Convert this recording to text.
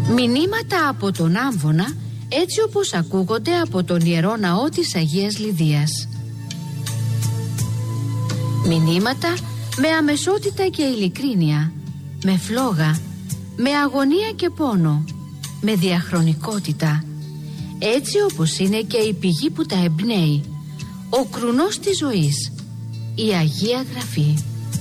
Μηνύματα από τον Άμβονα, έτσι όπως ακούγονται από τον Ιερό Ναό της Αγίας Λιδίας. Μηνύματα με αμεσότητα και ειλικρίνεια, με φλόγα, με αγωνία και πόνο, με διαχρονικότητα, έτσι όπως είναι και η πηγή που τα εμπνέει, ο κρουνός της ζωής, η Αγία Γραφή.